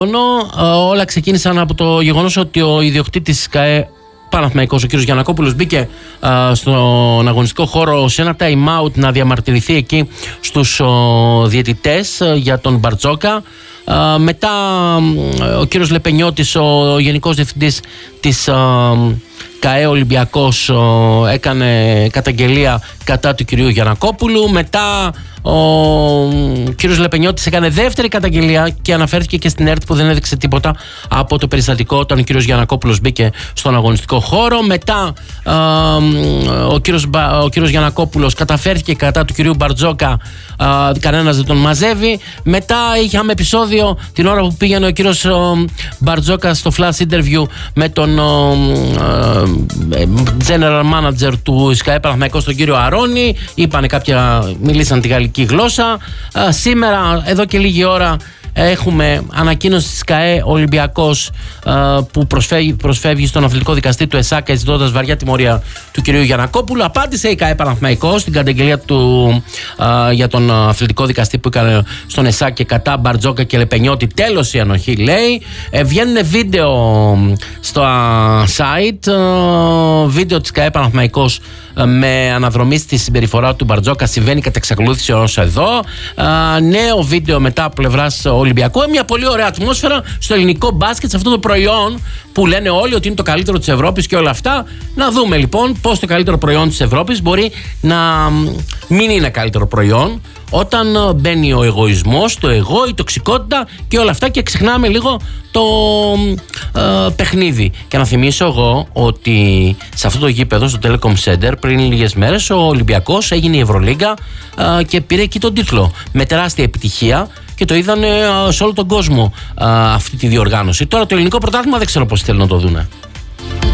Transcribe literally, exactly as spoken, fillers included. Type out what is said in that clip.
Όλα ξεκίνησαν από το γεγονός ότι ο ιδιοκτήτης ΚΑΕ Παναθηναϊκός, ο κ. Γιαννακόπουλος, μπήκε α, στον αγωνιστικό χώρο σε ένα time out να διαμαρτυρηθεί εκεί στους ο, διαιτητές α, για τον Μπαρτζόκα. Α, μετά ο κ. Λεπενιώτης, ο γενικός διευθυντής της α, ΚΑΕ Ολυμπιακός, α, έκανε καταγγελία κατά του κ. Γιαννακόπουλου. Μετά ο κύριος Λεπενιώτης έκανε δεύτερη καταγγελία και αναφέρθηκε και στην ΕΡΤ που δεν έδειξε τίποτα από το περιστατικό όταν ο κύριος Γιαννακόπουλος μπήκε στον αγωνιστικό χώρο. Μετά α, ο, κύριος, ο κύριος Γιαννακόπουλος καταφέρθηκε κατά του κυρίου Μπαρτζόκα, α, κανένας δεν τον μαζεύει. Μετά είχαμε επεισόδιο την ώρα που πήγαινε ο κύριος ο, Μπαρτζόκα στο flash interview με τον ο, ο, general manager του ΚΑΕ Παναθηναϊκός, τον κύριο Αρώνη. Είπανε κάποια, μιλήσαν τη γαλλική γλώσσα. Α, σήμερα, εδώ και λίγη ώρα, έχουμε ανακοίνωση της ΚΑΕ Ολυμπιακός α, που προσφεύγει, προσφεύγει στον αθλητικό δικαστή του ΕΣΑΚΑ ζητώντας βαριά τιμωρία του κυρίου Γιαννακόπουλου. Απάντησε η ΚΑΕ Παναθηναϊκός στην καταγγελία του α, για τον αθλητικό δικαστή που έκανε στον ΕΣΑΚΑ κατά Μπαρτζόκα και Λεπενιώτη. Τέλος η ανοχή, λέει. Ε, βγαίνουν βίντεο στο α, site, α, βίντεο της ΚΑΕ Παναθηναϊκός με αναδρομή στη συμπεριφορά του Μπαρτζόκα. Συμβαίνει κατά εξακολούθηση ως εδώ. Α, νέο βίντεο μετά από πλευράς Ολυμπιακού. Μια πολύ ωραία ατμόσφαιρα στο ελληνικό μπάσκετ, σε αυτό το προϊόν που λένε όλοι ότι είναι το καλύτερο της Ευρώπης και όλα αυτά. Να δούμε λοιπόν πώς το καλύτερο προϊόν της Ευρώπης μπορεί να μην είναι καλύτερο προϊόν όταν μπαίνει ο εγωισμός, το εγώ, η τοξικότητα και όλα αυτά και ξεχνάμε λίγο το ε, παιχνίδι. Και να θυμίσω εγώ ότι σε αυτό το γήπεδο, στο Telecom Center, πριν λίγες μέρες ο Ολυμπιακός έγινε η Ευρωλίγκα ε, και πήρε εκεί τον τίτλο με τεράστια επιτυχία και το είδανε σε όλο τον κόσμο ε, αυτή τη διοργάνωση. Τώρα το ελληνικό πρωτάθλημα δεν ξέρω πώς θέλουν να το δούνε.